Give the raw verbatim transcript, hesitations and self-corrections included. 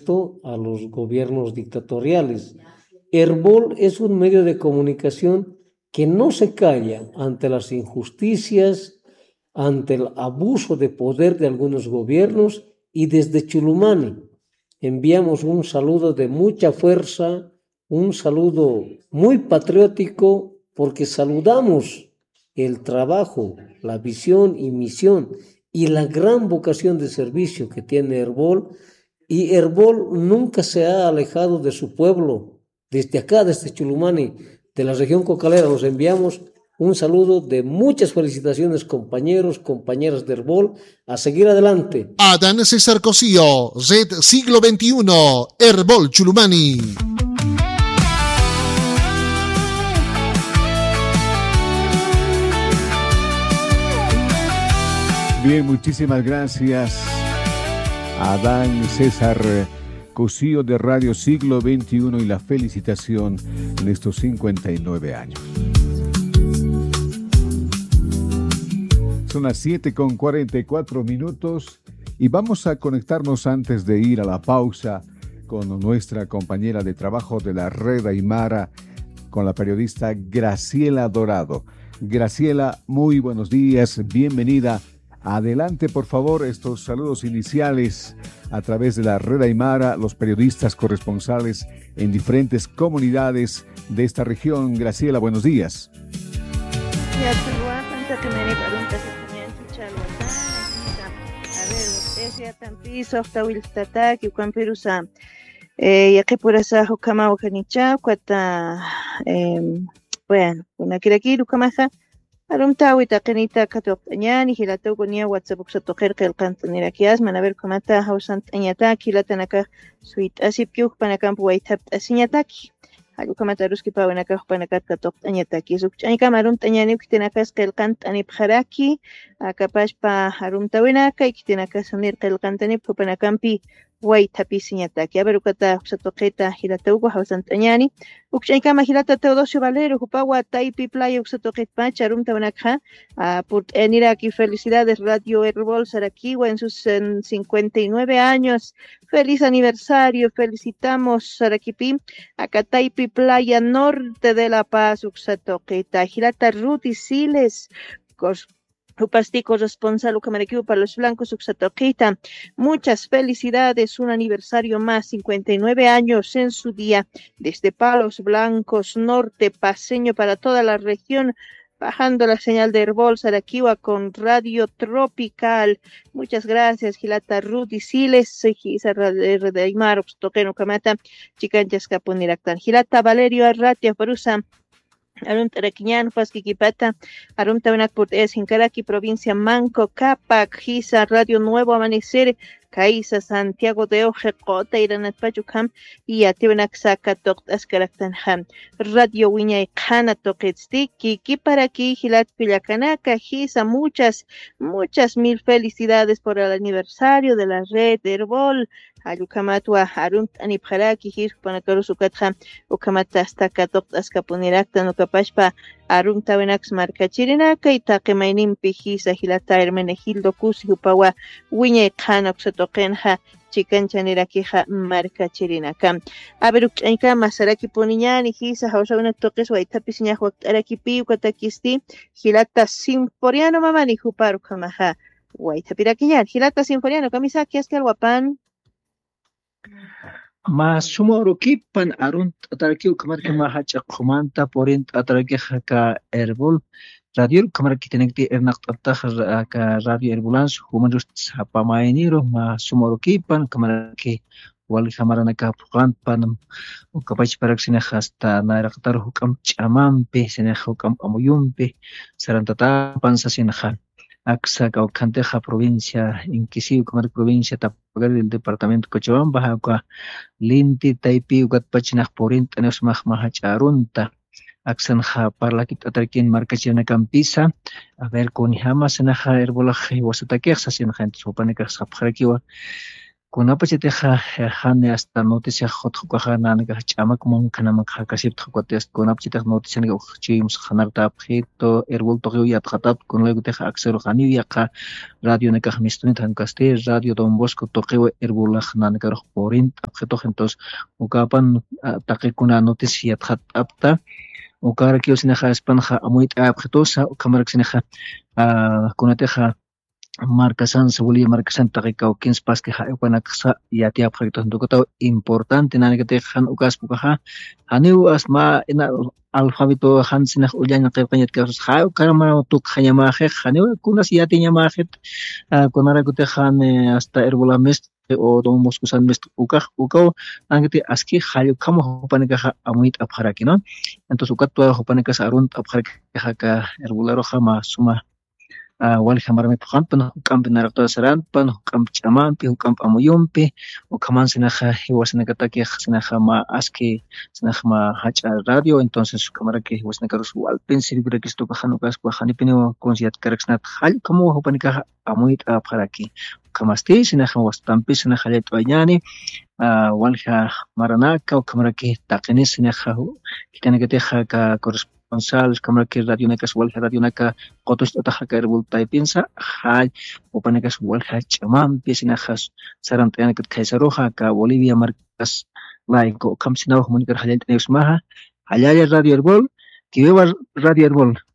opuesto a los gobiernos dictatoriales. Herbol es un medio de comunicación que no se calla ante las injusticias, ante el abuso de poder de algunos gobiernos, y desde Chulumani enviamos un saludo de mucha fuerza, un saludo muy patriótico, porque saludamos el trabajo, la visión y misión y la gran vocación de servicio que tiene Herbol, y Herbol nunca se ha alejado de su pueblo. Desde acá, desde Chulumani, de la región cocalera, los enviamos un saludo de muchas felicitaciones, compañeros, compañeras de Herbol, a seguir adelante. Adán César Cosío, Red Siglo veintiuno, Herbol Chulumani. Bien, muchísimas gracias, Adán César Cosío de Radio Siglo veintiuno, y la felicitación en estos cincuenta y nueve años. Son las siete con cuarenta y cuatro minutos y vamos a conectarnos antes de ir a la pausa con nuestra compañera de trabajo de la Red Aymara, con la periodista Graciela Dorado. Graciela, muy buenos días, bienvenida. Adelante, por favor, estos saludos iniciales a través de la Red Aymara, los periodistas corresponsales en diferentes comunidades de esta región. Graciela, buenos días. Bueno, una kirakiru kamaja. Arumtawi taqinita katop añani hilata ugonia WhatsApp uksatojer kelkant nirakias manaber komata hausant añataki latanaka suit asipyuk panakampu waitap asiñataki halu kamata ruski pawanaka panakat katop añataki sukchani kamarum tañani uktenakas kelkant anipjaraki akapashpa harumtawinaka iktenakas unir kelkant anip panakampi waitapi siñataki aberukata uksatoqeta hilata ugo hausant añani ukchaykama hilata Teodosio Valero Jupawa Taipi Playa uksatoqet pacha rumta wanakha por eniraki. Felicidades Radio Herbol Saraquiwa en sus en cincuenta y nueve años. Feliz aniversario, felicitamos Saraquipi, acá Taipi Playa Norte de La Paz uksatoqeta hilata Ruti Siles Rupastico responsable Ucamarequiu para los blancos uksatoqita. Muchas felicidades, un aniversario más, cincuenta y nueve años en su día, desde Palos Blancos Norte, paseño para toda la región, bajando la señal de Herbol Saraquiwa con Radio Tropical. Muchas gracias, Gilata Ruti Siles, Gizarra de Aymar, Uxtoqueno Camata, Chicanchas Capuniraktan, Gilata Valerio Arratia Parusa. Arum Taraquiñán, Pasquiquipata, Arum Tabenac Portes, Incaraqui, provincia Manco, Capac, Giza, Radio Nuevo Amanecer, Caiza, Santiago de Ojecota, Iranat Pachucam, y Atibenac Saca, Toctas Caractanjam, Radio Wiña y Cana Toquetstik, Kiki para aquí, Gilat Pillacanaca, Giza, muchas, muchas mil felicidades por el aniversario de la red Herbol. Ayukamatwa Arunt Anipjaraki Hir Panakarusukatka Ukamata hasta Katok Askapunirakta Nukapashpa Arunt Tavenax Marcachirinaka y Takemainim Pijisa Hilata Hermenegildo Kusi Upawa Wiñe Kanoxatokenja Chicanchaniraquija Marcachirinaka. Aberuk Anka Masaraki Poniñani Hisa Hausauna Toques Waitapisiña Arakipi Ukatakisti Hilata Sinforiano Mamani Huparukamaha Waitapiraquiñan Hilata Sinforiano Kamisaki Askalwapan. Ma sumorokipan arunt ataraki ukamarki mahacha khumanta porint ataraki haka Herbol radio kamarki tenekti ernak atar ka radio Herbolans humanus sapamainiro ma sumorokipan kamarki wal kamarana ka pan ukapach paraksina hasta naraktar hukam chamampe sene hukam amuyumpe sarantata pansasinaha Aksa Caucanteja provincia, Inquisiu, Comer provincia, Tapagal del departamento Cochabamba, Jauca, Linti, Taipi, Ugatpachinaj Porint, Aneusmaj Mahacharunta, Aksanja, Parlakit Atarkin, Marcachina Campisa, a ver, con Hama, Senaja, Herbolaje, Wasatakex, Asian Gente, Sopaneca, Sapjarakiwa, kunapachiteja hane hasta noticia hotjukaja nanaga chama como kanamaka kasip tjukates kunapachiteja noticia niga chimos hanarta abjito erbol togiu yatjatat con luego teja axero hani yaqa radio neka mistunit hankaste radio Don Bosco togiu erbol nanaga porint abjito entonces ukapan taqikuna noticia yatjat apta ukara kio sinaja espanja amuit abjitosa ukamarak sinaja kunateja marcasan sebuli marcasan takikau kins pas ke ha upana ksa ya tiap khito ndukota importante nani kete khan ukas pukaha haniu asma ina alfabeto han sinah uljanya qepanyat ka ha karama tuk khanyama khe haniu kunas ya tinya ma khet kunara kute khan hasta erbola mest o Don Bosco san mest ukah ukau angete aski khayu kamo upana ka amuit abhara kino entonces ukatwa upana ka sarun abhara ka erbola roja ma suma wal hamar met khan pan hukam pinaraqta saran pan hukam chaman pi hukam amuyumpi ukaman sinaja hiwasna kataki sinaja ma aski sinaja ma hacha radio entonces kamara que hiwasna karus wal pin siribra que esto khan ukas ko khani pin konsiat karaksnat hal kamo hupanika amuit apharaki kamasti sinaja wastampi sinaja letwañani wal ha maranaka kamara que taqini sinaja kitana que teja ka responsable kamar que radio naka wal radio naka qotos taha ka erbul taipinsa hal upanaka wal ha chamam pisina khas saran tayana kat kaisaroha ka Bolivia marcas laiko kamsina humanikar halent neusmaha halaya radio erbol kiwa radio erbol